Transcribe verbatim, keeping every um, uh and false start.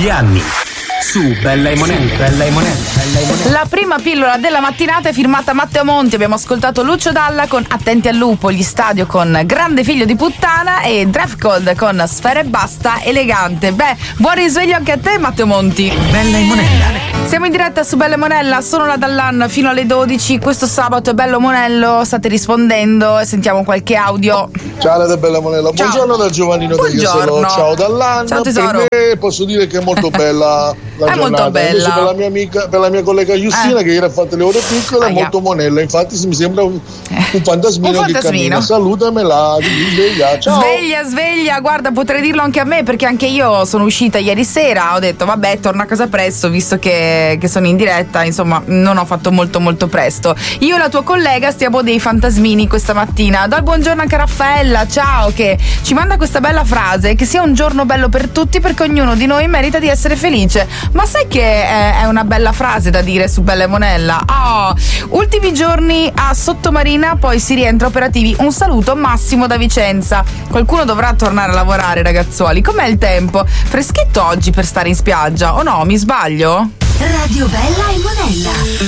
degli anni. Su Bella e Monella, Bella e Monella, Bella e Monella. La prima pillola della mattinata è firmata Matteo Monti. Abbiamo ascoltato Lucio Dalla con Attenti al lupo, Gli Stadio con Grande figlio di puttana e Drefcold con Sfera e basta, Elegante. Beh, buon risveglio anche a te, Matteo Monti. Bella e Monella. Siamo in diretta su Bella e Monella, sono la Dallan fino alle dodici. Questo sabato è bello Monello, state rispondendo e sentiamo qualche audio. Ciao da Bella Monella, Ciao. Buongiorno da Giovannino Buongiorno. Tagliasolo. Ciao Dallan. Ciao tesoro. Per me posso dire che è molto bella la È giornata. molto bella. Invece per la mia amica, per la mia collega Giustina, Eh. che ieri ha fatto le ore piccole, è Aia. molto Monella. Infatti mi sembra un, un fantasmino, Un che fantasmino. cammina. Salutamela, sveglia. Ciao. Sveglia, sveglia, guarda, potrei dirlo anche a me, perché anche io sono uscita ieri sera, ho detto vabbè, torno a casa presto, visto che, che sono in diretta, insomma non ho fatto molto molto presto. Io e la tua collega stiamo dei fantasmini questa mattina. Do il buongiorno anche a Raffaella, ciao, che ci manda questa bella frase: che sia un giorno bello per tutti, perché ognuno di noi merita di essere felice. Ma sai che è, è una bella frase da dire su Bella e Monella? Oh, ultimi giorni a Sottomarina, poi si rientra operativi. Un saluto Massimo da Vicenza. Qualcuno dovrà tornare a lavorare, ragazzuoli. Com'è il tempo? Freschetto oggi per stare in spiaggia, o no? Mi sbaglio? Radio Bella e Monella.